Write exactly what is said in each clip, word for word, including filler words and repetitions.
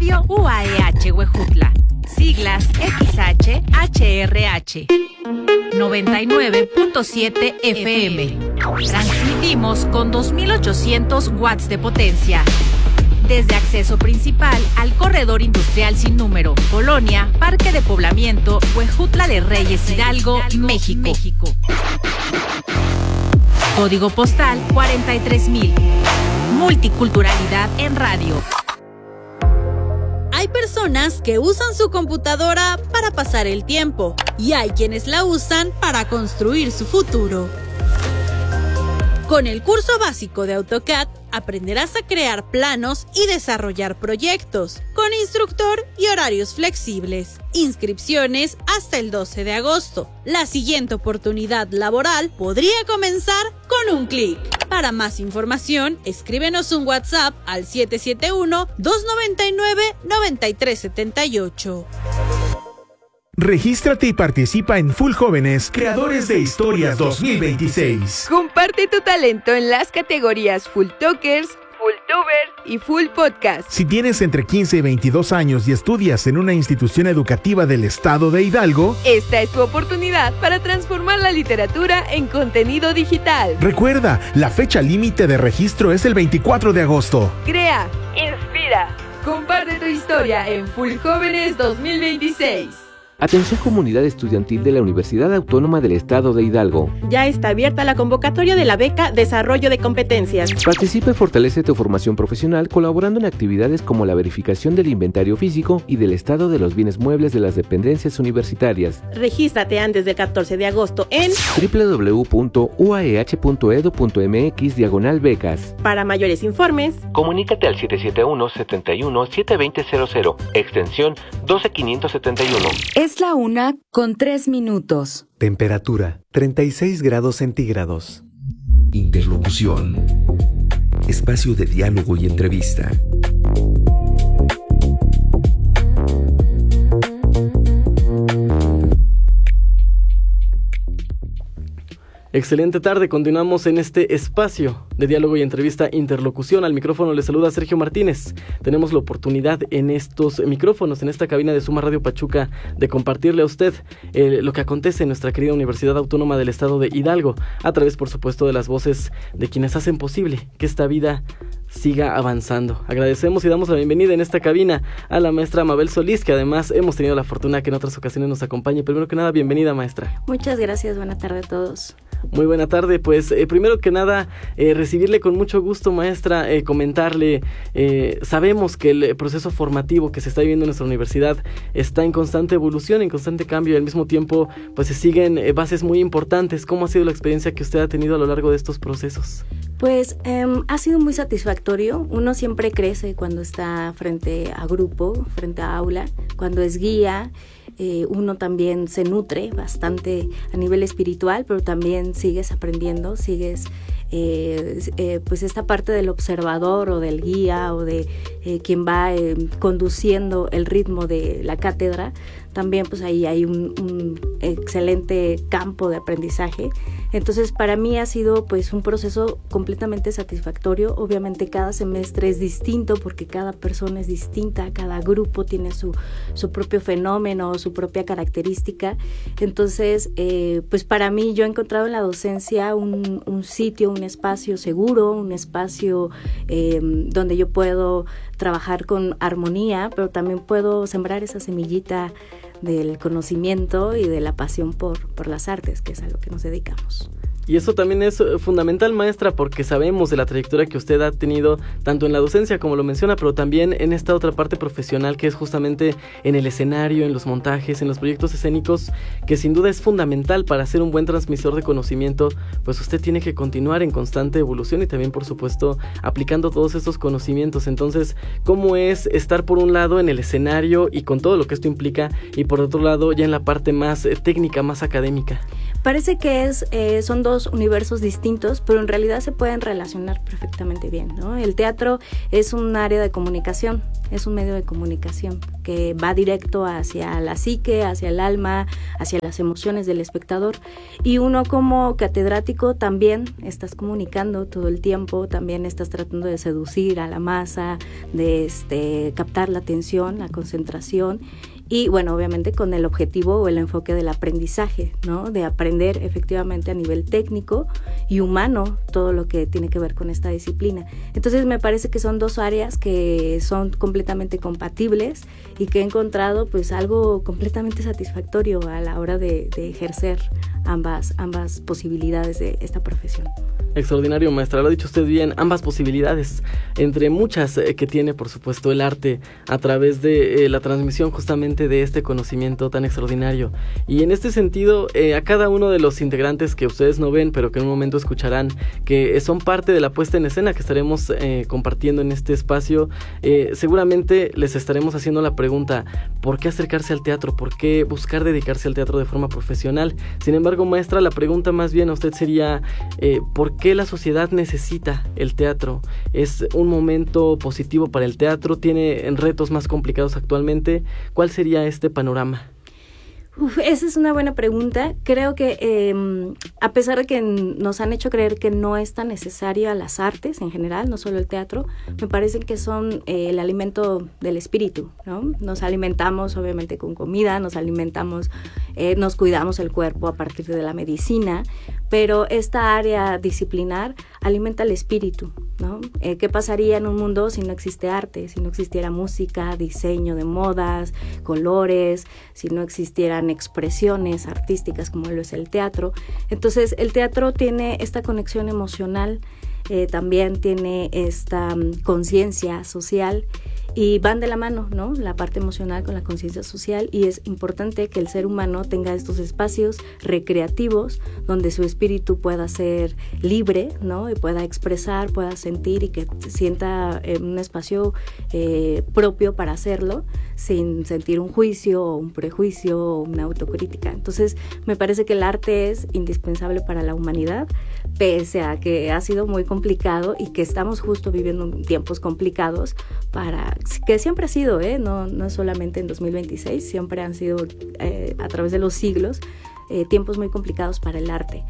Radio U A E H Huejutla. Siglas X H H R H. noventa y nueve punto siete F M. Transmitimos con dos mil ochocientos watts de potencia. Desde acceso principal al corredor industrial sin número, Colonia, Parque de Poblamiento, Huejutla de Reyes, Hidalgo, México. México. Código postal cuarenta y tres mil. Multiculturalidad en radio. Hay personas que usan su computadora para pasar el tiempo y hay quienes la usan para construir su futuro. Con el curso básico de AutoCAD aprenderás a crear planos y desarrollar proyectos, con instructor y horarios flexibles. Inscripciones hasta el doce de agosto. La siguiente oportunidad laboral podría comenzar con un clic. Para más información, escríbenos un WhatsApp al siete siete uno, dos nueve nueve, nueve tres siete ocho. Regístrate y participa en Full Jóvenes, Creadores de Historias dos mil veintiséis. Comparte tu talento en las categorías Full Talkers, Full Tubers y Full Podcast. Si tienes entre quince y veintidós años y estudias en una institución educativa del estado de Hidalgo, esta es tu oportunidad para transformar la literatura en contenido digital. Recuerda, la fecha límite de registro es el veinticuatro de agosto. Crea, inspira, comparte tu historia en Full Jóvenes dos mil veintiséis. Atención comunidad estudiantil de la Universidad Autónoma del Estado de Hidalgo. Ya está abierta la convocatoria de la beca Desarrollo de Competencias. Participa y fortalece tu formación profesional colaborando en actividades como la verificación del inventario físico y del estado de los bienes muebles de las dependencias universitarias. Regístrate antes del catorce de agosto en doble u doble u doble u punto u a e h punto e d u punto m x diagonal becas. Para mayores informes, comunícate al siete siete uno, siete uno, siete dos cero cero cero, extensión doce quinientos setenta y uno. Es la una con tres minutos. Temperatura treinta y seis grados centígrados. Interlocución. Espacio de diálogo y entrevista. Excelente tarde, continuamos en este espacio de diálogo y entrevista Interlocución. Al micrófono le saluda Sergio Martínez. Tenemos la oportunidad en estos micrófonos, en esta cabina de Suma Radio Pachuca, de compartirle a usted eh, lo que acontece en nuestra querida Universidad Autónoma del Estado de Hidalgo, a través, por supuesto, de las voces de quienes hacen posible que esta vida siga avanzando. Agradecemos y damos la bienvenida en esta cabina a la maestra Mabel Solís, que además hemos tenido la fortuna que en otras ocasiones nos acompañe. Primero que nada, bienvenida, maestra. Muchas gracias, buena tarde a todos. Muy buena tarde, pues eh, primero que nada eh, recibirle con mucho gusto, maestra, eh, comentarle, eh, sabemos que el proceso formativo que se está viviendo en nuestra universidad está en constante evolución, en constante cambio, y al mismo tiempo pues se siguen eh, bases muy importantes. ¿Cómo ha sido la experiencia que usted ha tenido a lo largo de estos procesos? Pues eh, ha sido muy satisfactorio. Uno siempre crece cuando está frente a grupo, frente a aula, cuando es guía. Eh, uno también se nutre bastante a nivel espiritual, pero también sigues aprendiendo, sigues eh, eh, pues esta parte del observador o del guía o de eh, quien va eh, conduciendo el ritmo de la cátedra. También pues ahí hay un, un excelente campo de aprendizaje. Entonces para mí ha sido pues un proceso completamente satisfactorio. Obviamente cada semestre es distinto porque cada persona es distinta, cada grupo tiene su, su propio fenómeno, su propia característica. Entonces eh, pues para mí yo he encontrado en la docencia un, un sitio, un espacio seguro, un espacio eh, donde yo puedo trabajar con armonía, pero también puedo sembrar esa semillita del conocimiento y de la pasión por, por las artes, que es a lo que nos dedicamos. Y eso también es fundamental, maestra, porque sabemos de la trayectoria que usted ha tenido tanto en la docencia, como lo menciona, pero también en esta otra parte profesional que es justamente en el escenario, en los montajes, en los proyectos escénicos, que sin duda es fundamental para ser un buen transmisor de conocimiento. Pues usted tiene que continuar en constante evolución y también, por supuesto, aplicando todos estos conocimientos. Entonces, ¿cómo es estar por un lado en el escenario y con todo lo que esto implica, y por otro lado ya en la parte más eh, técnica, más académica? Parece que es eh, son dos universos distintos, pero en realidad se pueden relacionar perfectamente bien, ¿no? El teatro es un área de comunicación, es un medio de comunicación que va directo hacia la psique, hacia el alma, hacia las emociones del espectador. Y uno como catedrático también estás comunicando todo el tiempo, también estás tratando de seducir a la masa, de este, captar la atención, la concentración. Y bueno, obviamente con el objetivo o el enfoque del aprendizaje, ¿no? De aprender efectivamente a nivel técnico y humano todo lo que tiene que ver con esta disciplina. Entonces me parece que son dos áreas que son completamente compatibles y que he encontrado pues algo completamente satisfactorio a la hora de, de ejercer ambas, ambas posibilidades de esta profesión. Extraordinario, maestra, lo ha dicho usted bien, ambas posibilidades, entre muchas eh, que tiene, por supuesto, el arte a través de eh, la transmisión justamente de este conocimiento tan extraordinario. Y en este sentido, eh, a cada uno de los integrantes que ustedes no ven, pero que en un momento escucharán, que son parte de la puesta en escena que estaremos eh, compartiendo en este espacio, eh, seguramente les estaremos haciendo la pregunta, ¿por qué acercarse al teatro? ¿Por qué buscar dedicarse al teatro de forma profesional? Sin embargo, maestra, la pregunta más bien a usted sería, eh, ¿por qué ¿Qué la sociedad necesita el teatro? ¿Es un momento positivo para el teatro? ¿Tiene retos más complicados actualmente? ¿Cuál sería este panorama? Uf, esa es una buena pregunta. Creo que eh, a pesar de que nos han hecho creer que no es tan necesaria las artes en general, no solo el teatro, me parece que son eh, el alimento del espíritu, ¿no? Nos alimentamos obviamente con comida, nos alimentamos, eh, nos cuidamos el cuerpo a partir de la medicina, pero esta área disciplinar alimenta el espíritu, ¿no? Eh, ¿Qué pasaría en un mundo si no existe arte, si no existiera música, diseño de modas, colores, si no existieran expresiones artísticas como lo es el teatro? Entonces el teatro tiene esta conexión emocional, eh, también tiene esta um, conciencia social y van de la mano, ¿no? La parte emocional con la conciencia social, y es importante que el ser humano tenga estos espacios recreativos donde su espíritu pueda ser libre, ¿no? Y pueda expresar, pueda sentir y que sienta eh, un espacio eh, propio para hacerlo sin sentir un juicio o un prejuicio o una autocrítica. Entonces me parece que el arte es indispensable para la humanidad, pese a que ha sido muy complicado y que estamos justo viviendo tiempos complicados para que siempre ha sido, ¿eh? no, no es solamente en dos mil veintiséis, siempre han sido eh, a través de los siglos eh, tiempos muy complicados para el arte,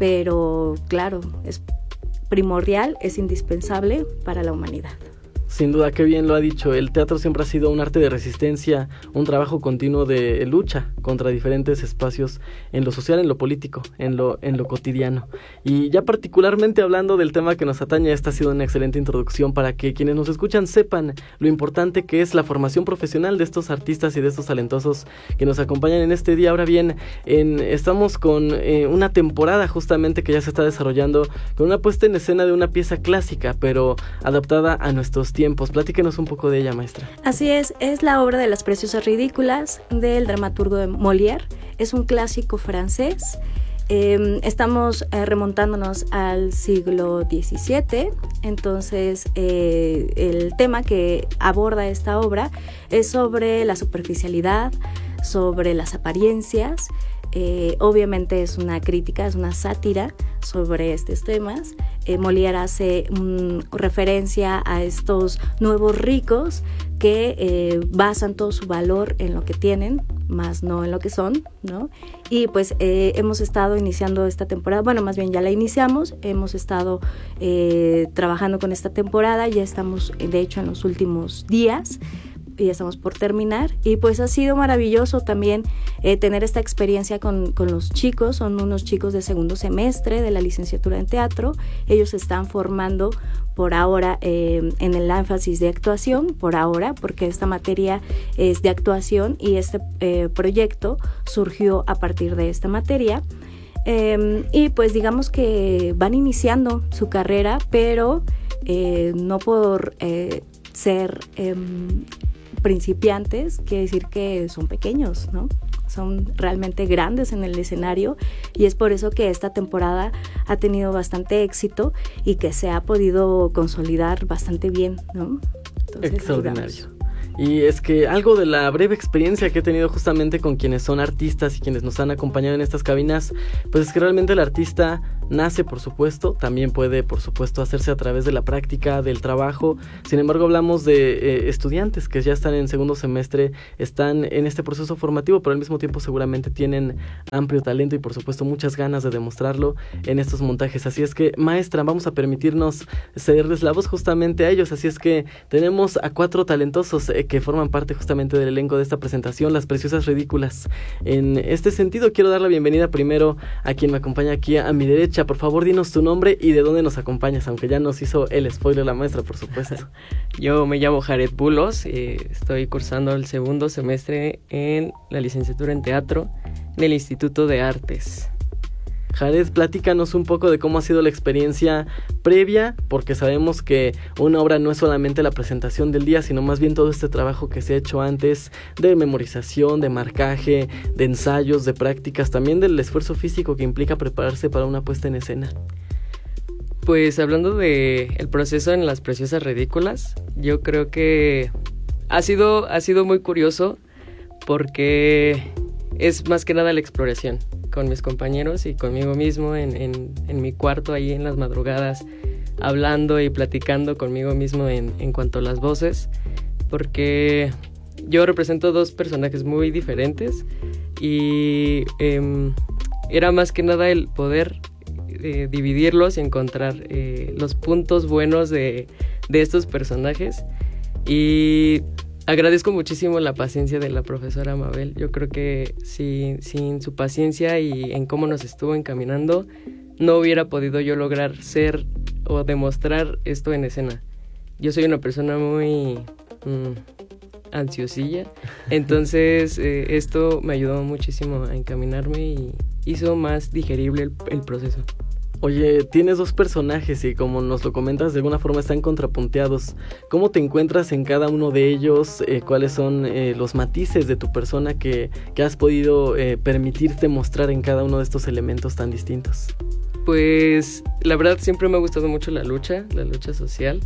pero claro, es primordial, es indispensable para la humanidad. Sin duda, qué bien lo ha dicho. El teatro siempre ha sido un arte de resistencia, un trabajo continuo de lucha contra diferentes espacios en lo social, en lo político, en lo, en lo cotidiano. Y ya particularmente hablando del tema que nos atañe, esta ha sido una excelente introducción para que quienes nos escuchan sepan lo importante que es la formación profesional de estos artistas y de estos talentosos que nos acompañan en este día. Ahora bien, en, estamos con eh, una temporada justamente que ya se está desarrollando con una puesta en escena de una pieza clásica, pero adaptada a nuestros tiempos. Platíquenos un poco de ella, maestra. Así es, es la obra de Las Preciosas Ridículas del dramaturgo de Molière. Es un clásico francés. Eh, estamos eh, remontándonos al siglo diecisiete, entonces eh, el tema que aborda esta obra es sobre la superficialidad, sobre las apariencias. Eh, obviamente es una crítica, es una sátira sobre estos temas. Eh, Molière hace um, referencia a estos nuevos ricos que eh, basan todo su valor en lo que tienen, más no en lo que son, ¿no? Y pues eh, hemos estado iniciando esta temporada, bueno, más bien ya la iniciamos, hemos estado eh, trabajando con esta temporada, ya estamos de hecho en los últimos días, y ya estamos por terminar, y pues ha sido maravilloso también eh, tener esta experiencia con, con los chicos. Son unos chicos de segundo semestre de la licenciatura en teatro. Ellos se están formando por ahora eh, en el énfasis de actuación, por ahora, porque esta materia es de actuación y este eh, proyecto surgió a partir de esta materia. Eh, y pues digamos que van iniciando su carrera, pero eh, no por eh, ser eh, principiantes, quiere decir que son pequeños, ¿no? Son realmente grandes en el escenario, y es por eso que esta temporada ha tenido bastante éxito y que se ha podido consolidar bastante bien, ¿no? Entonces, extraordinario. Y es que algo de la breve experiencia que he tenido justamente con quienes son artistas y quienes nos han acompañado en estas cabinas, pues es que realmente el artista nace, por supuesto, también puede, por supuesto, hacerse a través de la práctica, del trabajo. Sin embargo, hablamos de eh, estudiantes que ya están en segundo semestre, están en este proceso formativo, pero al mismo tiempo seguramente tienen amplio talento y, por supuesto, muchas ganas de demostrarlo en estos montajes. Así es que, maestra, vamos a permitirnos cederles la voz justamente a ellos. Así es que tenemos a cuatro talentosos eh, que forman parte justamente del elenco de esta presentación, Las Preciosas Ridículas. En este sentido, quiero dar la bienvenida primero a quien me acompaña aquí a mi derecha. Por favor, dinos tu nombre y de dónde nos acompañas, aunque ya nos hizo el spoiler la maestra, por supuesto. Yo me llamo Jared Bulos, eh, estoy cursando el segundo semestre en la licenciatura en teatro en el Instituto de Artes. Jared, platícanos un poco de cómo ha sido la experiencia previa, porque sabemos que una obra no es solamente la presentación del día, sino más bien todo este trabajo que se ha hecho antes de memorización, de marcaje, de ensayos, de prácticas, también del esfuerzo físico que implica prepararse para una puesta en escena. Pues hablando de el proceso en Las Preciosas Ridículas, yo creo que ha sido, ha sido muy curioso porque es más que nada la exploración con mis compañeros y conmigo mismo en, en, en mi cuarto ahí en las madrugadas, hablando y platicando conmigo mismo en, en cuanto a las voces, porque yo represento dos personajes muy diferentes y eh, era más que nada el poder eh, dividirlos y encontrar eh, los puntos buenos de, de estos personajes. Y agradezco muchísimo la paciencia de la profesora Mabel. Yo creo que sin, sin su paciencia y en cómo nos estuvo encaminando, no hubiera podido yo lograr ser o demostrar esto en escena. Yo soy una persona muy mmm, ansiosilla, entonces eh, esto me ayudó muchísimo a encaminarme y hizo más digerible el, el proceso. Oye, tienes dos personajes y como nos lo comentas, de alguna forma están contrapunteados. ¿Cómo te encuentras en cada uno de ellos? Eh, ¿Cuáles son eh, los matices de tu persona que, que has podido eh, permitirte mostrar en cada uno de estos elementos tan distintos? Pues la verdad siempre me ha gustado mucho la lucha, la lucha social.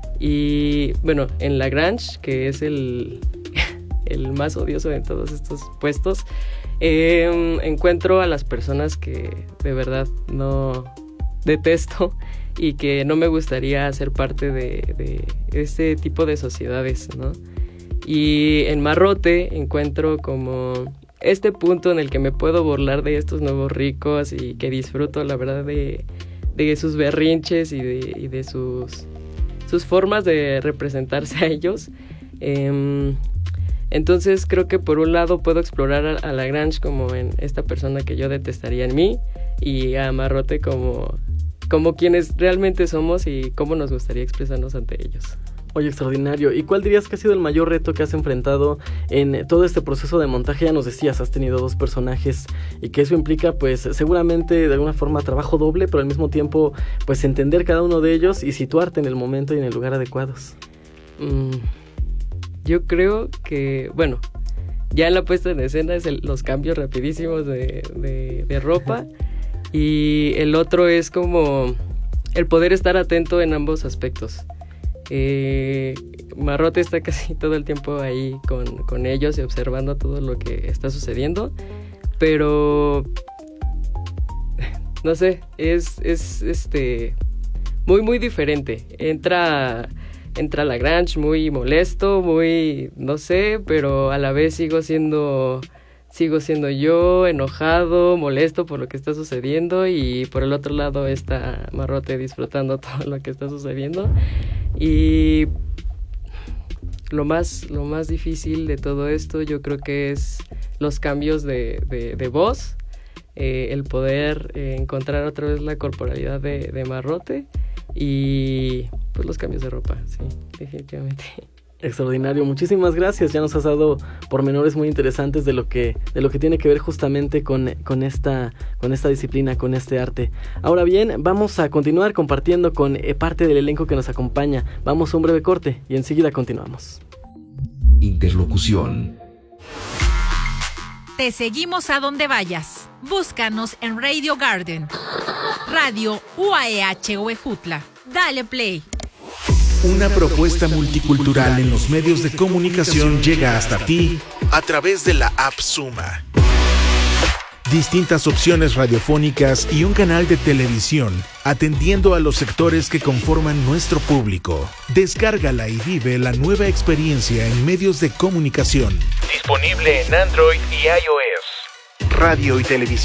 Y bueno, en Lagrange, que es el, el más odioso de todos estos puestos, eh, encuentro a las personas que de verdad no detesto y que no me gustaría ser parte de, de este tipo de sociedades, ¿no? Y en Marrote encuentro como este punto en el que me puedo burlar de estos nuevos ricos y que disfruto la verdad de, de sus berrinches y de, y de sus, sus formas de representarse a ellos. Eh, entonces creo que por un lado puedo explorar a, a Lagrange como en esta persona que yo detestaría en mí y a Marrote como, como quienes realmente somos y cómo nos gustaría expresarnos ante ellos. Oye, extraordinario. ¿Y cuál dirías que ha sido el mayor reto que has enfrentado en todo este proceso de montaje? Ya nos decías, has tenido dos personajes y que eso implica, pues, seguramente de alguna forma trabajo doble, pero al mismo tiempo, pues, entender cada uno de ellos y situarte en el momento y en el lugar adecuados. Mm, yo creo que, bueno, ya en la puesta en escena es el, los cambios rapidísimos de, de, de ropa y el otro es como el poder estar atento en ambos aspectos. Eh, Marrote está casi todo el tiempo ahí con, con ellos y observando todo lo que está sucediendo, pero no sé, es, es este muy muy diferente. Entra, entra Lagrange muy molesto, muy no sé, pero a la vez sigo siendo sigo siendo yo, enojado, molesto por lo que está sucediendo, y por el otro lado está Marrote disfrutando todo lo que está sucediendo. Y lo más, lo más difícil de todo esto yo creo que es los cambios de, de, de voz, eh, el poder eh, encontrar otra vez la corporalidad de, de Marrote y pues los cambios de ropa, sí, definitivamente. Extraordinario, muchísimas gracias. Ya nos has dado pormenores muy interesantes de lo que de lo que tiene que ver justamente con, con esta con esta disciplina, con este arte. Ahora bien, vamos a continuar compartiendo con eh, parte del elenco que nos acompaña. Vamos a un breve corte y enseguida continuamos. Interlocución. Te seguimos a donde vayas. Búscanos en Radio Garden, Radio U A E H Huejutla. Dale play. Una propuesta multicultural en los medios de comunicación llega hasta ti a través de la app Suma. Distintas opciones radiofónicas y un canal de televisión, atendiendo a los sectores que conforman nuestro público. Descárgala y vive la nueva experiencia en medios de comunicación. Disponible en Android y iOS. Radio y televisión.